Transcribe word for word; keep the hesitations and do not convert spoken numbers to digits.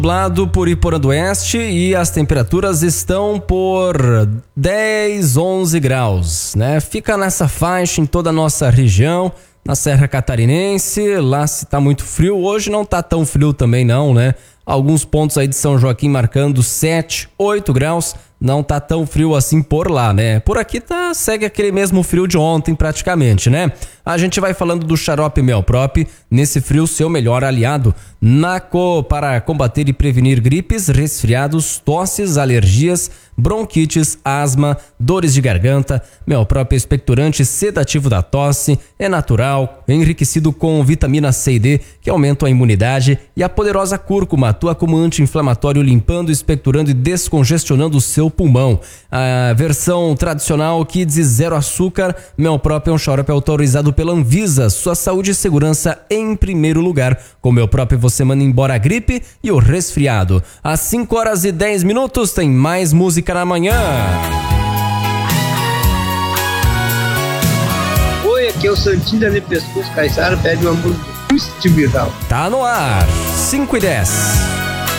Nublado por Iporã do Oeste e as temperaturas estão por dez, onze graus, né? Fica nessa faixa em toda a nossa região, na Serra Catarinense. Lá se tá muito frio, hoje não tá tão frio também não, né? Alguns pontos aí de São Joaquim marcando sete, oito graus, não tá tão frio assim por lá, né? Por aqui tá, segue aquele mesmo frio de ontem praticamente, né? A gente vai falando do xarope Melprop, nesse frio seu melhor aliado, Naco, para combater e prevenir gripes, resfriados, tosses, alergias, bronquites, asma, dores de garganta. Melprop é expectorante sedativo da tosse, é natural, é enriquecido com vitamina C e D, que aumentam a imunidade, e a poderosa cúrcuma atua como anti-inflamatório, limpando, expectorando e descongestionando o seu pulmão. A versão tradicional Kids zero açúcar. Melprop é um xarope autorizado pela Anvisa. Sua saúde e segurança em primeiro lugar. Com Melprop você manda embora a gripe e o resfriado. Às cinco horas e dez minutos tem mais música na manhã. Oi, aqui é o Santinho de Pescoço Caiçara, pede uma música do Cristian Vidal. Tá no ar, cinco e dez.